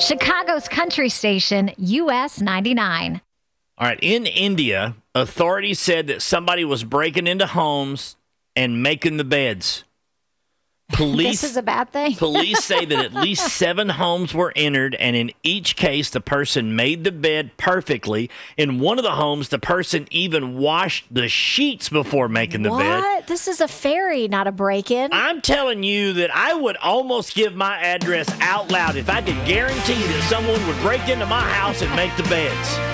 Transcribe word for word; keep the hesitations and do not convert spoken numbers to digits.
Chicago's country station, U S ninety-nine. All right. In India, authorities said that somebody was breaking into homes and making the beds. Police, this is a bad thing. Police say that at least seven homes were entered, and in each case, the person made the bed perfectly. In one of the homes, the person even washed the sheets before making the what? bed. What? This is a ferry, not a break-in. I'm telling you that I would almost give my address out loud if I could guarantee that someone would break into my house and make the beds.